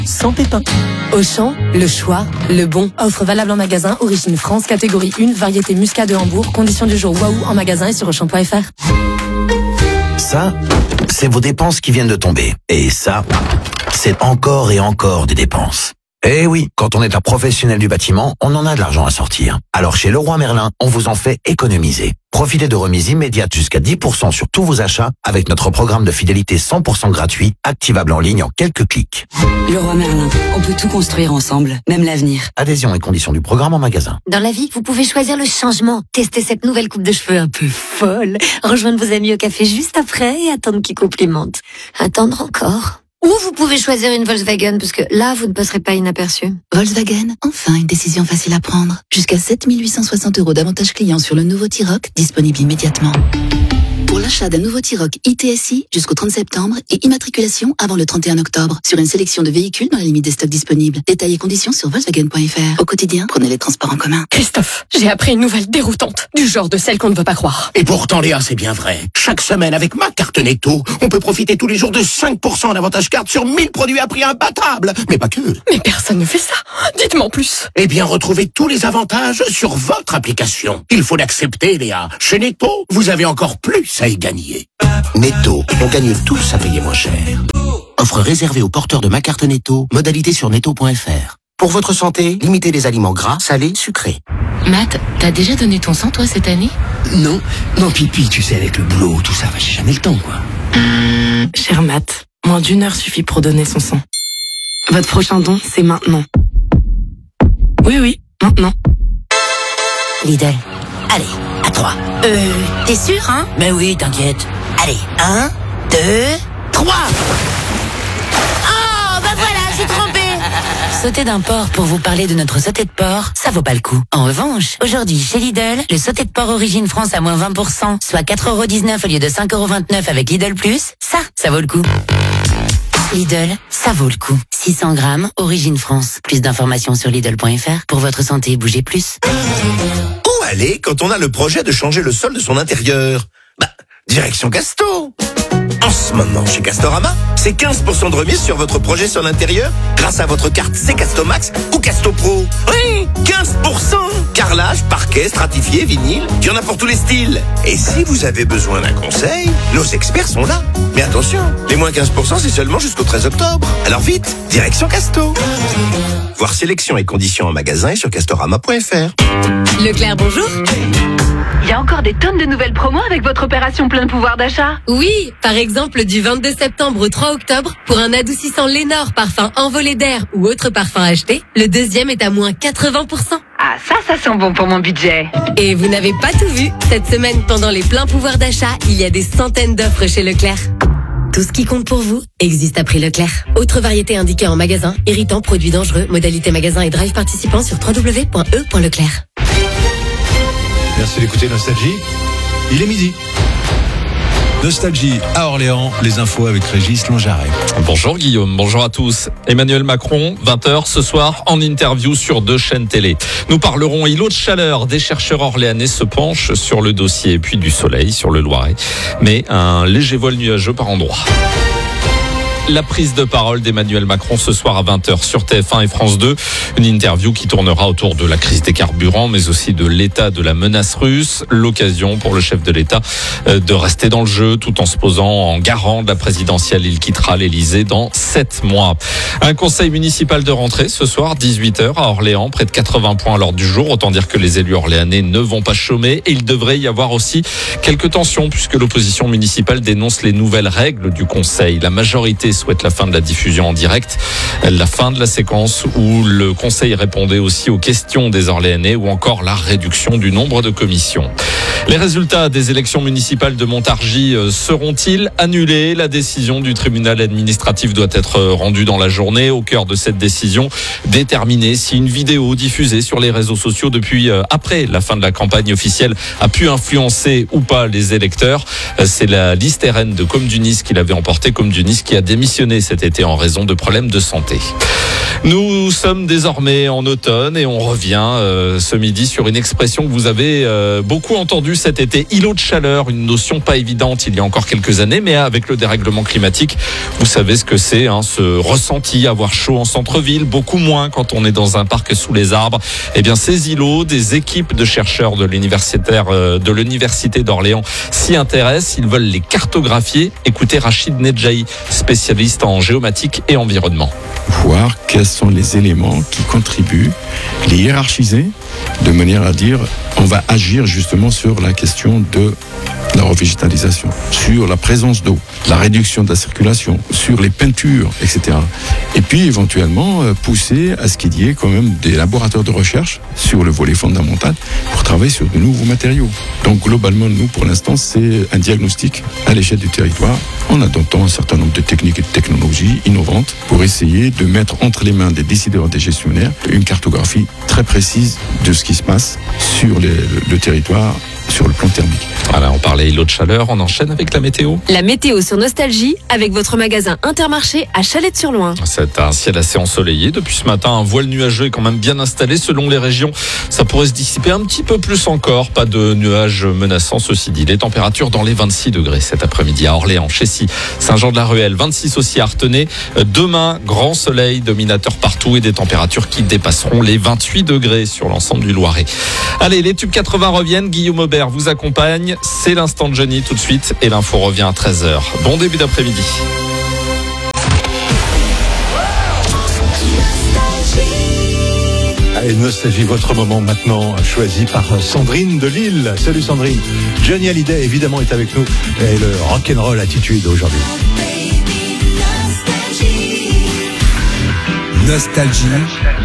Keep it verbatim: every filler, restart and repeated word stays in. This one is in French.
sans pépins. Auchan, le choix, le bon. Offre valable en magasin, origine France, catégorie un, variété muscat de Hambourg. Conditions du jour waouh en magasin et sur auchan point f r. Ça, c'est vos dépenses qui viennent de tomber. Et ça, c'est encore et encore des dépenses. Eh oui, quand on est un professionnel du bâtiment, on en a de l'argent à sortir. Alors chez Leroy Merlin, on vous en fait économiser. Profitez de remises immédiates jusqu'à dix pour cent sur tous vos achats avec notre programme de fidélité cent pour cent gratuit, activable en ligne en quelques clics. Leroy Merlin, on peut tout construire ensemble, même l'avenir. Adhésion et conditions du programme en magasin. Dans la vie, vous pouvez choisir le changement. Tester cette nouvelle coupe de cheveux un peu folle. Rejoindre vos amis au café juste après et attendre qu'ils complimentent. Attendre encore. Ou vous pouvez choisir une Volkswagen, parce que là, vous ne passerez pas inaperçu. Volkswagen, enfin une décision facile à prendre. Jusqu'à sept mille huit cent soixante euros d'avantages clients sur le nouveau T-Roc, disponible immédiatement. Pour l'achat d'un nouveau T-Roc I T S I jusqu'au trente septembre et immatriculation avant le trente et un octobre sur une sélection de véhicules dans la limite des stocks disponibles. Détails et conditions sur Volkswagen point f r. Au quotidien, prenez les transports en commun. Christophe, j'ai appris une nouvelle déroutante, du genre de celle qu'on ne veut pas croire. Et pourtant, Léa, c'est bien vrai. Chaque semaine, avec ma carte Netto, on peut profiter tous les jours de cinq pour cent d'avantage carte sur mille produits à prix imbattable. Mais pas que. Mais personne ne fait ça. Dites-moi en plus. Eh bien, retrouvez tous les avantages sur votre application. Il faut l'accepter, Léa. Chez Netto, vous avez encore plus à y gagner. Netto, on gagne tous à payer moins cher. Offre réservée aux porteurs de ma carte Netto, modalité sur netto point f r. Pour votre santé, limitez les aliments gras, salés, sucrés. Matt, t'as déjà donné ton sang, toi, cette année? Non, non, pipi, tu sais, avec le boulot, tout ça, j'ai jamais le temps, quoi. Mmh, cher Matt, moins d'une heure suffit pour donner son sang. Votre prochain don, c'est maintenant. Oui, oui, maintenant. Lidl. Allez, à trois. Euh, t'es sûr, hein? Ben oui, t'inquiète. Allez, un, deux, trois. Oh, bah voilà, j'ai trompé. Sauter d'un porc pour vous parler de notre sauté de porc, ça vaut pas le coup. En revanche, aujourd'hui, chez Lidl, le sauté de porc origine France à moins vingt pour cent, soit quatre euros dix-neuf au lieu de cinq euros vingt-neuf avec Lidl Plus, ça, ça vaut le coup. Lidl, ça vaut le coup. six cents grammes, origine France. Plus d'informations sur Lidl point f r. Pour votre santé, bougez plus. Où aller quand on a le projet de changer le sol de son intérieur? Bah, direction Casto. En ce moment, chez Castorama, c'est quinze pour cent de remise sur votre projet sur l'intérieur grâce à votre carte C Casto Max ou Casto Pro. Oui, quinze pour cent. Carrelage, parquet, stratifié, vinyle, il y en a pour tous les styles. Et si vous avez besoin d'un conseil, nos experts sont là. Mais attention, les moins quinze pour cent, c'est seulement jusqu'au treize octobre. Alors vite, direction Casto. Voir sélection et conditions en magasin et sur castorama point f r. Leclerc, bonjour. Il y a encore des tonnes de nouvelles promos avec votre opération plein pouvoir d'achat. Oui, par exemple du vingt-deux septembre au trois octobre, pour un adoucissant Lénore parfum envolé d'air ou autre parfum acheté, le deuxième est à moins quatre-vingts pour cent. Ah ça, ça sent bon pour mon budget. Et vous n'avez pas tout vu. Cette semaine, pendant les pleins pouvoirs d'achat, il y a des centaines d'offres chez Leclerc. Tout ce qui compte pour vous existe à prix Leclerc. Autre variété indiquée en magasin, irritant, produits dangereux, modalité magasin et drive participant sur w w w point e point leclerc. Merci d'écouter Nostalgie. Il est midi. Nostalgie à Orléans, les infos avec Régis Longaret. Bonjour Guillaume, bonjour à tous. Emmanuel Macron, vingt heures ce soir, en interview sur deux chaînes télé. Nous parlerons îlot de chaleur. Des chercheurs orléanais se penchent sur le dossier, puis du soleil sur le Loiret. Mais un léger vol nuageux par endroits. La prise de parole d'Emmanuel Macron ce soir à vingt heures sur T F un et France deux. Une interview qui tournera autour de la crise des carburants, mais aussi de l'état de la menace russe. L'occasion pour le chef de l'État de rester dans le jeu tout en se posant en garant de la présidentielle. Il quittera l'Élysée dans sept mois. Un conseil municipal de rentrée ce soir, dix-huit heures à Orléans. Près de quatre-vingts points à l'ordre du jour. Autant dire que les élus orléanais ne vont pas chômer. Et il devrait y avoir aussi quelques tensions puisque l'opposition municipale dénonce les nouvelles règles du conseil. La majorité souhaite la fin de la diffusion en direct, la fin de la séquence où le conseil répondait aussi aux questions des Orléanais ou encore la réduction du nombre de commissions. Les résultats des élections municipales de Montargis seront-ils annulés? La décision du tribunal administratif doit être rendue dans la journée. Au cœur de cette décision, déterminer si une vidéo diffusée sur les réseaux sociaux depuis après la fin de la campagne officielle a pu influencer ou pas les électeurs. C'est la liste R N de Comme du Nice qui l'avait emporté. Comme du Nice qui a démissionné cet été en raison de problèmes de santé. Nous sommes désormais en automne et on revient euh, ce midi sur une expression que vous avez euh, beaucoup entendue cet été, îlot de chaleur, une notion pas évidente il y a encore quelques années, mais avec le dérèglement climatique, vous savez ce que c'est, hein, ce ressenti, avoir chaud en centre-ville, beaucoup moins quand on est dans un parc sous les arbres. Eh bien, ces îlots, des équipes de chercheurs de l'universitaire euh, de l'université d'Orléans s'y intéressent, ils veulent les cartographier. Écoutez Rachid Nedjaï, spécialiste en géomatique et environnement. Voir quels sont les éléments qui contribuent, les hiérarchiser, de manière à dire on va agir justement sur la question de la revégétalisation, sur la présence d'eau, la réduction de la circulation, sur les peintures, et cetera. Et puis éventuellement euh, pousser à ce qu'il y ait quand même des laboratoires de recherche sur le volet fondamental pour travailler sur de nouveaux matériaux. Donc globalement, nous pour l'instant, c'est un diagnostic à l'échelle du territoire en adoptant un certain nombre de techniques et de technologies innovantes pour essayer de mettre entre les mains des décideurs et des gestionnaires une cartographie très précise de ce qui se passe sur les, le, le territoire sur le plan thermique. Voilà, on parlait îlot de chaleur, on enchaîne avec la météo. La météo sur Nostalgie avec votre magasin Intermarché à Chalette-sur-Loing. C'est un ciel assez ensoleillé. Depuis ce matin, un voile nuageux est quand même bien installé. Selon les régions, ça pourrait se dissiper un petit peu plus encore. Pas de nuages menaçants, ceci dit. Les températures dans les vingt-six degrés cet après-midi à Orléans, Chessy, Saint-Jean-de-la-Ruelle, vingt-six aussi à Artenay. Demain, grand soleil dominateur partout et des températures qui dépasseront les vingt-huit degrés sur l'ensemble du Loiret. Allez, les tubes quatre-vingts reviennent. Guillaume Aubert vous accompagne. C'est l'instant de Johnny tout de suite et l'info revient à treize heures. Bon début d'après-midi. Allez, Nostalgie, votre moment maintenant, choisi par Sandrine de Lille. Salut Sandrine. Johnny Hallyday, évidemment, est avec nous. Et le rock'n'roll attitude aujourd'hui. Nostalgie.